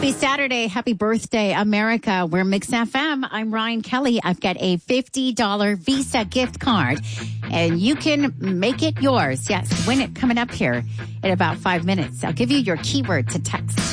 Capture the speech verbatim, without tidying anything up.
Happy Saturday. Happy birthday, America. We're Mix F M. I'm Ryan Kelly. I've got a fifty dollars Visa gift card, and you can make it yours. Yes, win it coming up here in about five minutes. I'll give you your keyword to text.